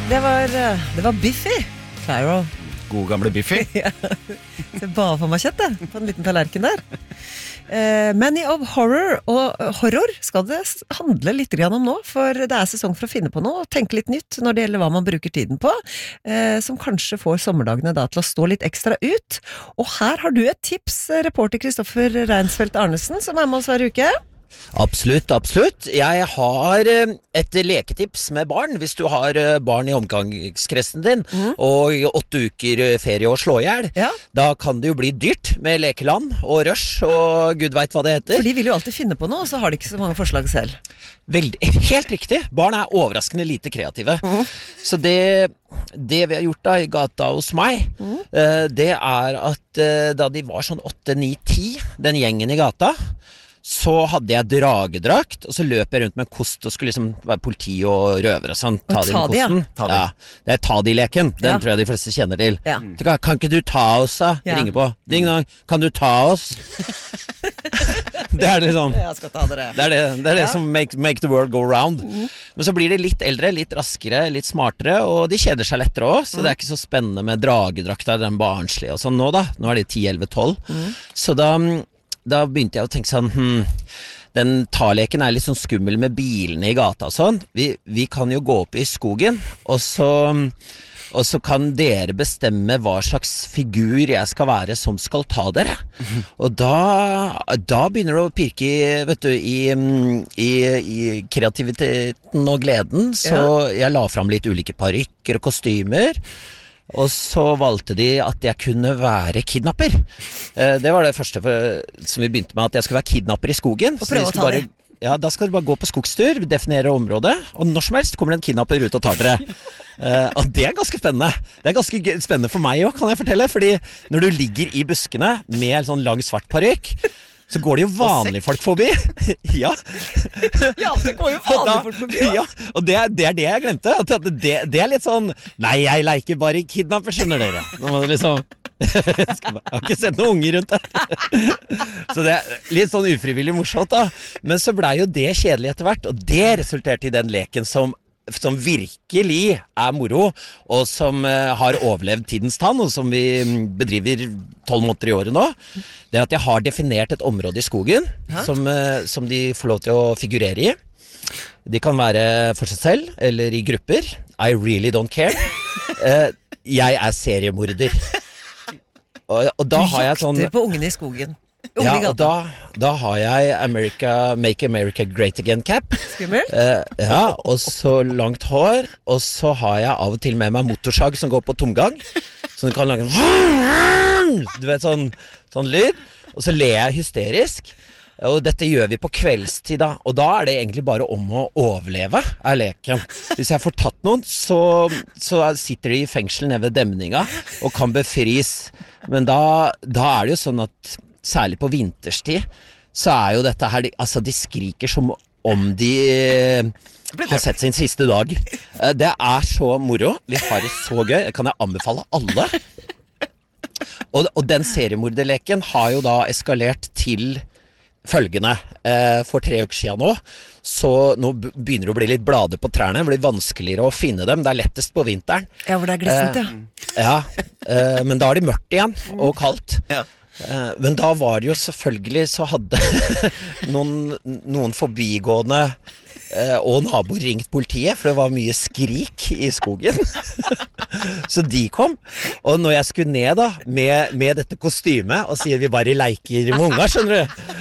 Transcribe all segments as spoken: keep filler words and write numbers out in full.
Det var, eh, det var Biffy Clyro. God gamle Biffy. Ja, det bare for meg kjøtt det, på en liten tallerken der. Eh, Many of Horror og horror skal det s- handle litt grann om nå, for det er sesong for å finne på noe og tenke litt nytt når det gjelder hva man bruker tiden på, eh, som kanskje får sommerdagene da til å stå litt ekstra ut. Og her har du et tips, eh, reporter Kristoffer Reinsfeldt Arnesen, som er med oss hver uke. Absolutt, absolutt. Jeg har eh, et leketips med barn, hvis du har eh, barn i omgangskretsen din, og i åtte uker eh, ferie og slå ihjel. Ja. Da kan det jo bli dyrt med lekeland og rush, og Gud vet hva det heter. For de vil jo alltid finne på noe, og så har de ikke så mange forslag selv. Veldig, helt riktig. Barn er overraskende lite kreative. Så det, det vi har gjort da i gata hos meg, eh, det er at eh, da de var sånn åtte, ni, ti, den gjengen i gata, så hadde jeg dragedrakt, og så løp jeg rundt med en kost og skulle liksom være politi og røver og sånn. Ta Og de ta med de, ja. kosten. Ta de. Ja, det er ta de-leken. Den Ja. tror jeg de fleste kjenner til. Ja. Så Kan, kan ikke du ta oss, da? Ja. Ringer på. Ding dong. Kan du ta oss? Det er liksom Jeg skal ta dere. det er det, det, er det Ja. som make, make the world go round. Men så blir de litt eldre, litt raskere, litt smartere, og de kjeder seg lettere også, så det er ikke så spennende med dragedrakta, den barnslige og sånn nå da. Nå er de ti, elleve, tolv. Så da, da begynte jeg å tenke sånn, hm, den taleken er litt sånn skummel med bilene i gata og sånn. Vi, vi kan jo gå opp i skogen, og så... Og så kan dere bestemme hva slags figur jeg skal være som skal ta dere. Og da, da begynner det å pirke i, vet du, i, i, i kreativiteten og gleden. Så jeg la fram litt ulike parykker og kostymer. Og så valgte de at jeg kunne være kidnapper. Eh, Det var det første for, som vi begynte med, at jeg skulle være kidnapper i skogen. Og Så prøve de å skulle ta bare- Ja, da skal du bare gå på skogstur, definere området, og når som helst kommer det en kidnapper ut og tar dere. Eh, og det er ganske spennende. Det er ganske gøy- spennende for meg også, kan jeg fortelle, fordi når du ligger i buskene med en sånn lang svart parykk, så går det jo vanlige folk forbi. Ja. Ja, det går jo Og da- vanlig fort forbi, ja. ja, og det, er- det er det jeg glemte. At det, det er litt sånn, nei, jeg leker bare kidnapper, skjønner dere. Nå må det liksom... Jeg skal bare- jeg har ikke sett noen unger rundt der. Så det er litt sånn ufrivillig morsomt da. Men så ble jo det kjedelig etter hvert, og det resulterte i den leken som som virkelig er moro, og som eh, har overlevd tidens tann, og som vi mm, bedriver tolv måneder i året nå. Det er at jeg har definert et område i skogen som, eh, som de får lov til å figurere i. De kan være for seg selv, eller i grupper. I really don't care. Eh, jeg er seriemorder. Og, og da Du har jeg sånn... jakter på ungene i skogen. Ungene Ja, i og gata. da, da har jeg America, Make America Great Again-cap. Skummelt. Eh, ja, og så langt hår, og så har jeg av og til med meg motorsag som går på tomgang, så du kan lage en du vet, sånn, sånn lyd, og så ler jeg hysterisk. Og dette gjør vi på kveldstid da, og da er det egentlig bare om å overleve, er leken. Hvis jeg får tatt noen, så, så sitter de i fengsel nede ved demninga og kan befris. Men da, da er det jo sånn at særlig på vinterstid, så er jo dette her, de, altså de skriker som om de eh, har sett sin siste dag. Eh, Det er så moro, vi har det så gøy, det kan jeg anbefale alle. Og, og den seriemorderleken har jo da eskalert til følgende. Eh, for tre uker siden nå, så nå b- begynner det å bli litt blader på trærne, det blir vanskeligere å finne dem, det er lettest på vinteren. Ja, hvor det er glissent, ja. Ja, eh, men da er det mørkt igjen, og kaldt. Ja. Eh, men da var det jo selvfølgelig, så hadde noen, noen forbigående eh, og naboer ringt politiet, for det var mye skrik i skogen. Så de kom, og når jeg skulle ned da, med, med dette kostymet, og sier vi bare leker med unger, skjønner du?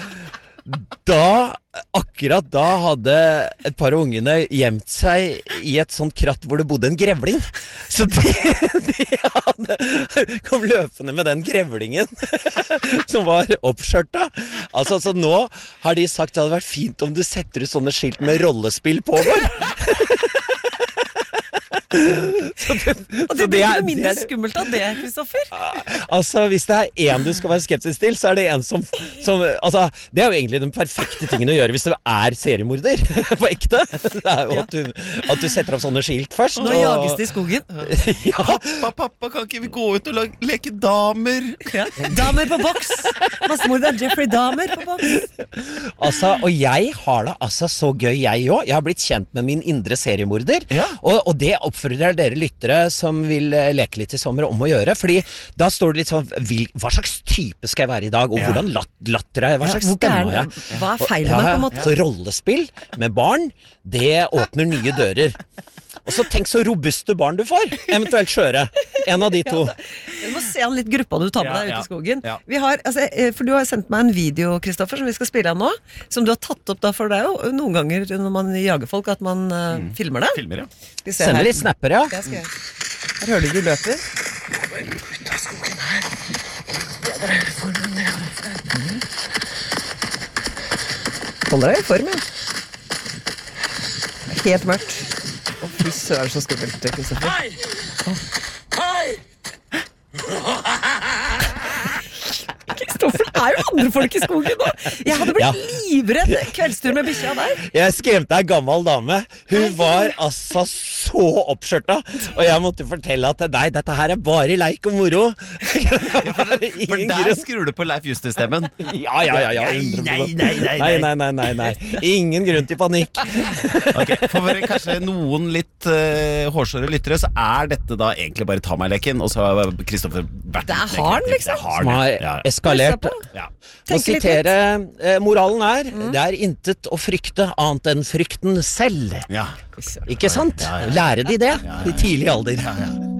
Da, akkurat da hadde et par av ungene gjemt seg i et sånt kratt hvor det bodde en grevling. Så de, de hadde, kom løpende med den grevlingen som var oppskjørta. Altså, så nå har de sagt det hadde vært fint om du setter ut sånne skilt med rollespill pågår. Og det blir ikke noe mindre skummelt av det, Kristoffer. Altså, hvis det er en du skal være skeptisk til, så er det en som, som altså, det er jo egentlig den perfekte tingen å gjøre hvis du er seriemorder, på ekte. Det er jo at du, at du setter opp sånne skilt først. Nå og... jages det i skogen. Ja. Pappa, pappa, kan ikke vi gå ut og lage, leke damer? Ja. Damer på boks! Massemorder Jeffrey Dahmer på boks. Altså, og jeg har det altså så gøy, jeg òg. Jeg har blitt kjent med min indre seriemorder. Ja. Og, og det oppfordrer dere lyttere som vil eh, leke litt i sommer om å gjøre. Fordi da står det litt sånn vil, hva slags type skal jeg være i dag? Og Ja. hvordan lat, latter er jeg? Hva Ja, slags hvor stemme gæren- har jeg? Hva er feilen med, på en måte? Så rollespill med barn, det åpner nye dører. Og så tenk så robuste barn du får. Eventuelt skjøre. En av de to. Du må se an litt gruppa du tar med Ja, deg ut ja, i skogen. ja. Vi har, altså, eh, for du har sendt meg en video, Kristoffer, som vi skal spille av nå. Som du har tatt opp da, for det er jo noen ganger når man jager folk at man eh, filmer det. Filmer, ja. Skal vi se Sender her. litt snapper, ja. Ja, skal jeg. Her hører du du løper. Ut av skogen her. Bedre for ned. Hold deg i form, ja. Det er helt mørkt. Å, fy søren, så skummelt, Kristoffer. Hei! Hei! Kristoffer, det er jo andre folk i skogen nå. Jeg hadde blitt Ja. livredd kveldstur med bikkja der. Jeg skremte ei gammel dame. Hun var altså så oppskjørta. Og jeg måtte fortelle at nei, dette her er bare leik og moro. For Ingen der grunn. skrur du på Leif Juster-stemmen. Ja, ja, ja, ja. Nei, nei, nei, nei, nei, nei, nei, nei. Ingen grunn til panikk. Ok, For kanskje noen litt uh, hårsåre lyttere, så er dette da egentlig bare ta meg-leken, og så har Kristoffer vært Det er litt hard, kreativ. liksom. Det er hard, Som har ja. eskalert. Ja. Må Tenke litt sitere eh, moralen er det er intet å frykte annet enn frykten selv. Ja. Ikke sant? Lære de det i tidlig alder. Ja, ja.